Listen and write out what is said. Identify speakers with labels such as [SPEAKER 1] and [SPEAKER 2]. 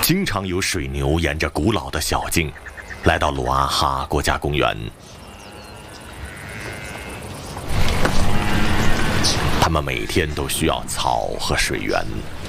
[SPEAKER 1] 经常有水牛沿着古老的小径来到鲁阿哈国家公园。它们每天都需要草和水源。